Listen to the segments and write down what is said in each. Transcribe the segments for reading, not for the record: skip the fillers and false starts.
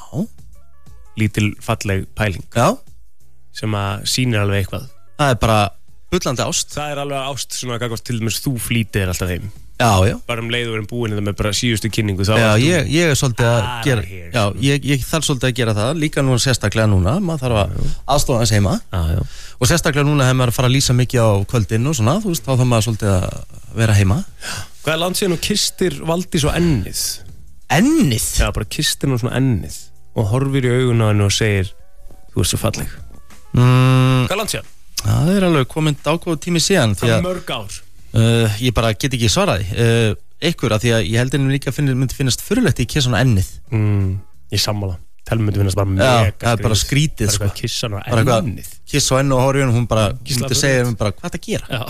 lítil falleg pæling sem að sýnir alveg eitthvað. Það bara bullandi ást. Það alveg ást svona gagvart til dæmis þú flýtir alltaf þeim. Já. Bara leiður búin þetta með bara síðustu kynningu þá. Já, ég svolítið að gera. Já, ég þarf svolítið að gera það líka núna sérstaklega núna. Maður þarf að aðstofa hans heima. Já. Og sérstaklega núna hefur maður að fara að lýsa mikið á kvöldin og svona, þú veist, þá þarf maður svolítið að vera heima. Hvað langt síðan og kystir Valdís á ennið? Ennið? Já, bara kystir hún svona ennið og horfir í augun á henni og segir þú ert svo falleg. Hvað langt síðan? Það alveg komin ákveðu tími síðan. Það mörg ár. Ég bara get ekki svaraði einhver að því að ég held einnig líka myndi finnast fyrirlegt í kissa á ennið. Ég sammála. Telmi myndi finnast bara mega skrítið. Það bara skrítið sko. Bara kissa á ennið. Kissa á ennið og horfið hún bara myndi segja bara hvað það gera. Já.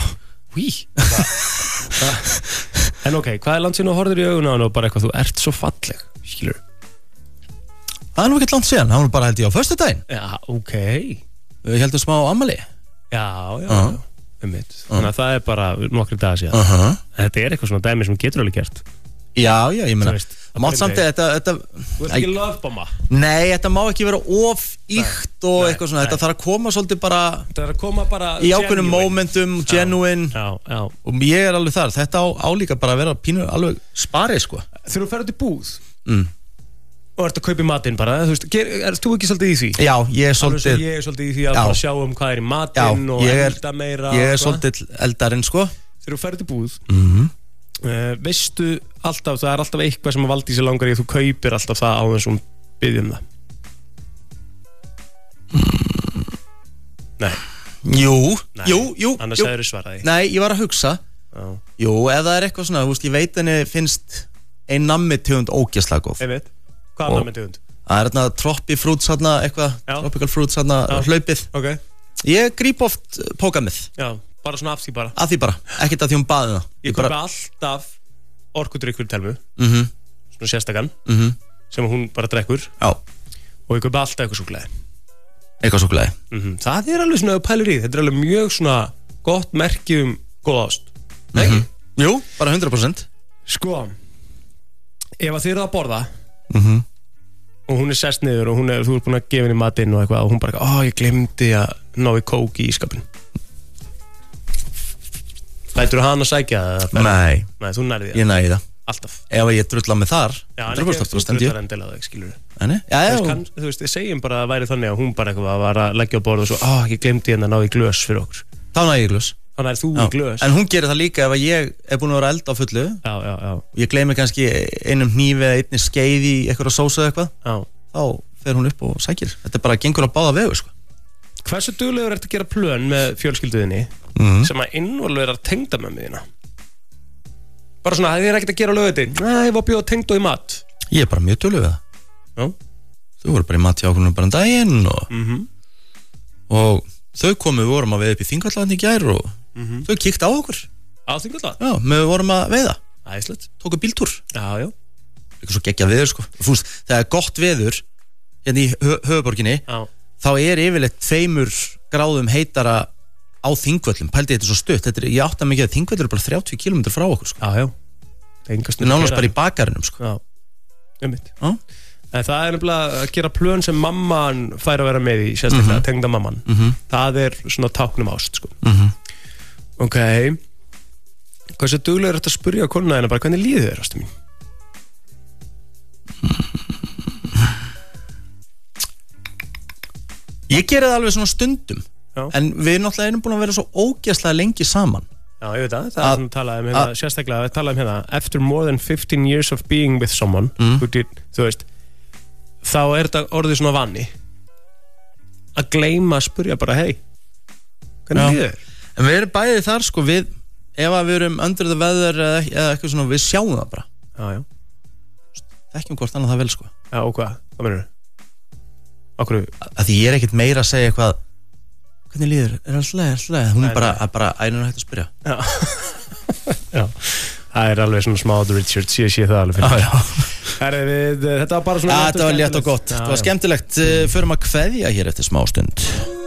En ok, hvað langt síðan og horfir í augun á henni og bara eitthvað þú ert svo falleg, skilur? Það nú ekkert langt síðan, það var bara held ég á föstudaginn. Já, ok. Við heldum smá afmæli. Já. Þannig að það bara nokkri dagar síðan. Þetta eitthvað svona dæmi sem getur alveg gert. Já, ég meina það mátt samt að þetta Þú ert ekki löfbomma? Nei, þetta má ekki vera of íkt og eitthvað svona. Þetta þarf að koma svolítið bara í ákveðnum momentum, genuine. Já. Og ég alveg þar. Þetta álíka bara að vera pínu alveg sparið sko. Þegar þú ferð út í búð og ert að kaupa í matinn bara, þú veist, erst þú ekki svolítið í því? Já, ég svolítið í því að bara sjá hvað í matinn og elda meira. Ég svolítið eldarinn sko. Þegar þú ferð út í búð veistu alltaf, það alltaf eitthvað sem að Valdísi langar í að þú kaupir alltaf það á þess að biðjum það. Nei. Jú. Annars hefur þú svaraði. Nei, ég var að hugsa. Jú, ef það eitthvað svona, þú veist, ég veit henni finnst ein nammi tegund ógeðslega góð. Ég veit. Hvað nammi tegund? Það þarna tropical fruits þarna hlaupið. Ok. Ég gríp oft pókamið. Já. Bara svona af því bara? Af því bara, ekkert að því baði það. Ég kaupi alltaf orkudrykkur í Telmu, svona sérstakann, sem hún bara drekkur. Já. Og ég kaupi alltaf eitthvað súkkulaði. Eitthvað súkkulaði? Það alveg svona pælir í, þetta alveg mjög svona gott merki góð ást. Ekki? Jú, bara 100%. Sko, ef að þið eru að borða, og hún sest niður og þú ert búin að gefa henni matinn og eitthvað, og hún bara, ég glemdi að ná í kók í ískapin. Lætur þú hana að sækja það? Nei, þú nærði það? Ég næði það. Alltaf? Ef ég drulla með þar. Já, en ekki þú drullar endilega það, skilur við. Þú veist, ég segjum bara að væri þannig að hún bara eitthvað var að leggja á borð og svo, ég glemdi henni að ná í glös fyrir okkur. Þá næði ég glös. Þá næði þú í glös. En hún gerir það líka ef ég búin að vera eld á fullu. Já. Ég gleymi kannski einum hnífi eða einni skeið í eitthvað sósu eða eitthvað. Þá fer hún upp og sækir. Þetta bara gengur á báða vegu, sko. Hversu duglegur ertu að gera plön með fjölskylduðinni sem að involverar tengdamömmu þína? Bara svona, það ekkert að gera á lögati. Nei, ég var að bjóða tengdó í mat. Ég bara mjög duglegur við það. Já. Þau voru bara í mat hjá okkur bara daginn og þau komu, við vorum að veiða upp í Þingvallavatni í gær og þau kíktu á okkur. Á Þingvallavatni? Já, við vorum að veiða. Æðislegt. Tóku bíltúr. Já. Eitthvað svo geggjað veður, sko. Fúst, þegar gott veður hérna í höfuðborginni, þá yfirleitt 2 gráðum heitara á Þingvöllum. Pældi þetta svo stutt. Ég átta mikið að Þingvöllur bara 30 km frá okkur, sko. Já. Við nánast bara í bakarinum, sko. Já, einmitt. En það nefnilega að gera plön sem mamman fær að vera með í, sérstaklega, tengda mamman. Það svona táknum ást, sko. Ok. Hversu duglegur er þetta að spyrja konuna hérna bara, hvernig líður þér, ástu mín? Ég geri það alveg svona stundum. En við náttúrulega erum búin að vera svo ógeðslega lengi saman. Já, ég veit það. Það sem talaði hérna, sérstaklega, við talaðum hérna, after more than 15 years of being with someone, þú veist, þá þetta orðið svona vani. Að gleyma að spyrja bara, hei, hvernig líður þér? En við erum bæðið þar, sko, ef við erum under the weather eða eitthvað svona, við sjáum það bara. Já. Þekkjum hvort annað það vel, sko. Já, og hvað? Hvað meinarðu? Akkur? Að því ég ekkert meira að segja eitthvað, hvernig líður, alltaf leið? Hún bara ænur hægt að spyrja. Já, það alveg svona smá Richard, sé það alveg fyrir. Já. Þetta var bara svona... Þetta var létt og gott, þetta var skemmtilegt. Förum að kveðja hér eftir smá stund.